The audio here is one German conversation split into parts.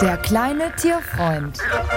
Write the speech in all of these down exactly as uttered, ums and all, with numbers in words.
Der kleine Tierfreund.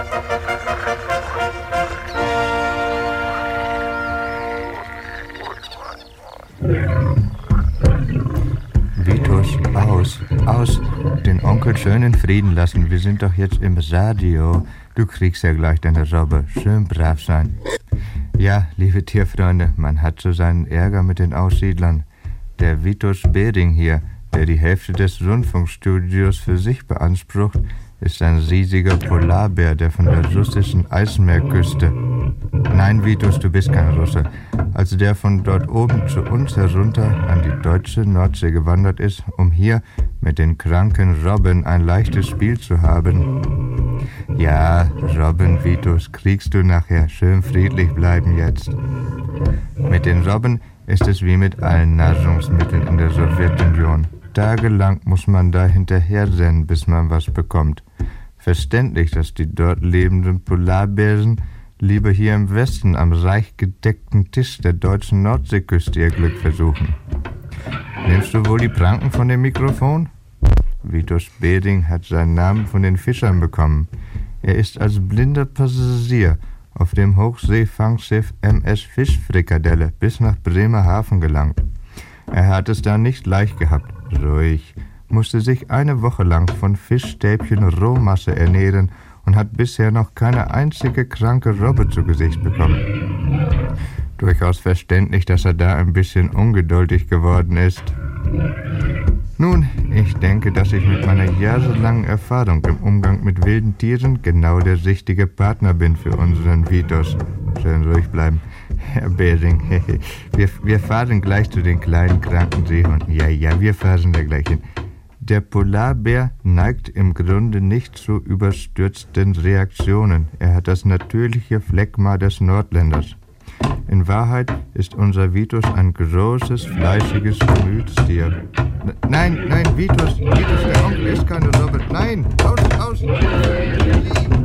Vitus, aus, aus, den Onkel schön in Frieden lassen. Wir sind doch jetzt im Radio. Du kriegst ja gleich deine Robbe. Schön brav sein. Ja, liebe Tierfreunde, man hat so seinen Ärger mit den Aussiedlern. Der Vitus Bering hier, der die Hälfte des Rundfunkstudios für sich beansprucht, ist ein riesiger Polarbär, der von der russischen Eismeerküste. Nein, Vitus, du bist kein Russe. Also der von dort oben zu uns herunter an die deutsche Nordsee gewandert ist, um hier mit den kranken Robben ein leichtes Spiel zu haben. Ja, Robben, Vitus, kriegst du nachher. Schön friedlich bleiben jetzt. Mit den Robben ist es wie mit allen Nahrungsmitteln in der Sowjetunion. Tagelang muss man da hinterherrennen, bis man was bekommt. Verständlich, dass die dort lebenden Polarbären lieber hier im Westen am reich gedeckten Tisch der deutschen Nordseeküste ihr Glück versuchen. Nimmst du wohl die Pranken von dem Mikrofon? Vitus Bering hat seinen Namen von den Fischern bekommen. Er ist als blinder Passagier auf dem Hochseefangschiff M S Fischfrikadelle bis nach Bremerhaven gelangt. Er hat es da nicht leicht gehabt. Ruhig, musste sich eine Woche lang von Fischstäbchen Rohmasse ernähren und hat bisher noch keine einzige kranke Robbe zu Gesicht bekommen. Durchaus verständlich, dass er da ein bisschen ungeduldig geworden ist. Nun, ich denke, dass ich mit meiner jahrelangen Erfahrung im Umgang mit wilden Tieren genau der richtige Partner bin für unseren Vitus. Schön ruhig bleiben. Herr Bering, wir, wir fahren gleich zu den kleinen kranken Seehunden. Ja, ja, wir fahren da gleich hin. Der Polarbär neigt im Grunde nicht zu überstürzten Reaktionen. Er hat das natürliche Phlegma des Nordländers. In Wahrheit ist unser Vitus ein großes, fleischiges Gemütstier. N- nein, nein, Vitus, Vitus, der Onkel ist keine Robbe. Nein, aus, aus!